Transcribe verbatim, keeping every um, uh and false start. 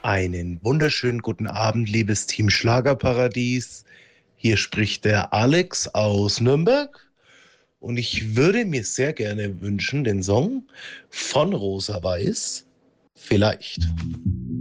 Einen wunderschönen guten Abend, liebes Team Schlagerparadies. Hier spricht der Alex aus Nürnberg und ich würde mir sehr gerne wünschen, den Song von Rosa Weiß, vielleicht.